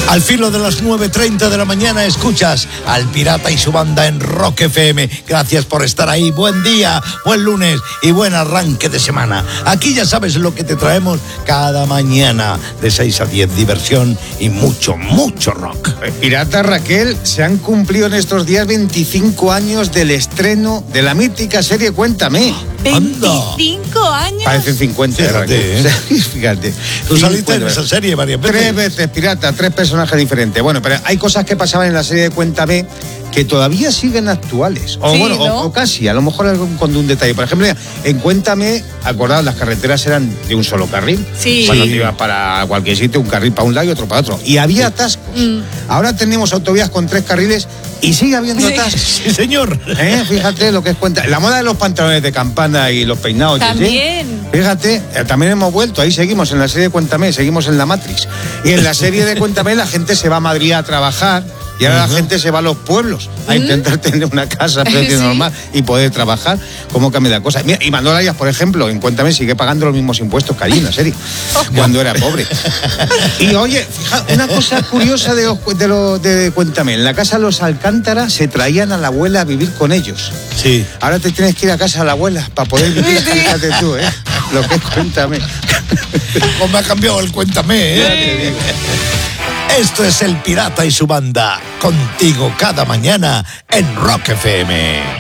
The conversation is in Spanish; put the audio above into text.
Al filo de las 9:30 de la mañana escuchas al Pirata y su banda en Rock FM. Gracias por estar ahí. Buen día, buen lunes y buen arranque de semana. Aquí ya sabes lo que te traemos cada mañana de 6 a 10. Diversión y mucho, mucho rock. Pirata Raquel, se han cumplido en estos días 25 años del estreno de la mítica serie Cuéntame. 25 años. Parecen 50, Fíjate, Raquel. Fíjate. Tú saliste en esa serie varias veces. 3 veces, Pirata, 3 personajes diferentes. Bueno, pero hay cosas que pasaban en la serie de Cuéntame que todavía siguen actuales. O sí, bueno, ¿no? o casi, a lo mejor con un detalle. Por ejemplo, en Cuéntame, acordaos, las carreteras eran de un solo carril. Sí. Cuando te ibas para cualquier sitio, un carril para un lado y otro para otro. Y había atascos. Ahora tenemos autovías con 3 carriles y sigue habiendo atascos. Sí, señor. Fíjate lo que es Cuéntame. La moda de los pantalones de campana y los peinados. También. Fíjate, también hemos vuelto, ahí seguimos en la serie de Cuéntame, seguimos en la Matrix. Y en la serie de Cuéntame la gente se va a Madrid a trabajar y ahora la gente se va a los pueblos a intentar tener una casa a precio Sí. normal y poder trabajar. ¿Cómo cambia la cosa? Mira, y Manuel Arias, por ejemplo, en Cuéntame sigue pagando los mismos impuestos que allí en la serie, cuando era pobre. Y oye, fíjate, una cosa curiosa de Cuéntame, en la casa de los Alcántara se traían a la abuela a vivir con ellos. Sí. Ahora te tienes que ir a casa de la abuela para poder vivir, fíjate tú, lo que es Cuéntame. ¿Cómo me ha cambiado el Cuéntame, Esto es el Pirata y su banda, contigo cada mañana en Rock FM.